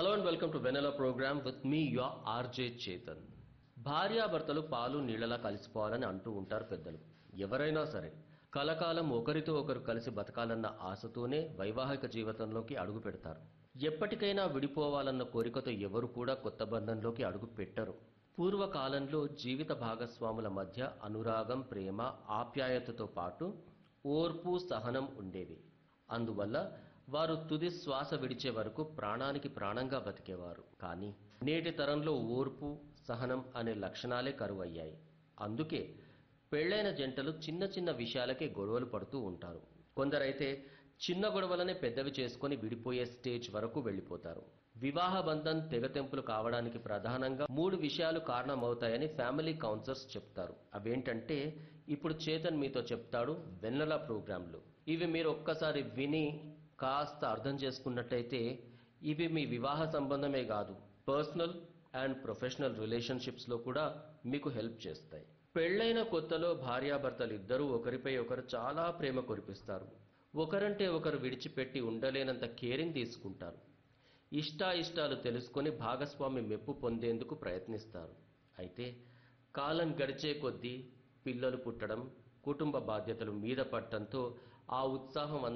Hello and welcome to Vanilla program with me, your RJ Chetan. భార్యాభర్తలు పాలు నీళ్ళలా కలిసిపోవాలని అంటూ ఉంటారు పెద్దలు. ఎవరైనా సరే కలకాలం ఒకరితో ఒకరు కలిసి బతకాలన్న ఆశతోనే వైవాహిక జీవితంలోకి అడుగు పెడతారు. ఎప్పటికైనా విడిపోవాలన్న కోరికతో ఎవరు కూడా కొత్త బంధంలోకి అడుగు పెట్టరు. పూర్వకాలంలో జీవిత భాగస్వాముల మధ్య అనురాగం, ప్రేమ, ఆప్యాయతతో పాటు ఓర్పు, సహనం ఉండేవి. అందువల్ల వారు తుది శ్వాస విడిచే వరకు ప్రాణానికి ప్రాణంగా బతికేవారు. కానీ నేటి తరంలో ఓర్పు, సహనం అనే లక్షణాలే కరువయ్యాయి. అందుకే పెళ్లైన జంటలు చిన్న చిన్న విషయాలకే గొడవలు పడుతూ ఉంటారు. కొందరైతే చిన్న గొడవలనే పెద్దవి చేసుకొని విడిపోయే స్టేజ్ వరకు వెళ్ళిపోతారు. వివాహ బంధం తెగతెంపులు కావడానికి ప్రధానంగా 3 విషయాలు కారణమవుతాయని ఫ్యామిలీ కౌన్సిలర్స్ చెప్తారు. అవేంటంటే ఇప్పుడు చేతన్ మీతో చెప్తాడు వెన్నెల ప్రోగ్రాంలో. ఇవి మీరు ఒక్కసారి విని కాస్త అర్థం చేసుకున్నట్టయితే ఇవి మీ వివాహ సంబంధమే కాదు, పర్సనల్ అండ్ ప్రొఫెషనల్ రిలేషన్షిప్స్ లో కూడా మీకు హెల్ప్ చేస్తాయి. పెళ్లైన కొత్తలో భార్యాభర్తలు ఇద్దరూ ఒకరిపై ఒకరు చాలా ప్రేమ కురిపిస్తారు. ఒకరంటే ఒకరు విడిచిపెట్టి ఉండలేనంత కేరింగ్ తీసుకుంటారు. ఇష్టాయిష్టాలు తెలుసుకొని భాగస్వామి మెప్పు పొందేందుకు ప్రయత్నిస్తారు. అయితే కాలం గడిచే కొద్దీ పిల్లలు పుట్టడం, కుటుంబ బాధ్యతలు మీద పడటంతో ఆ ఉత్సాహం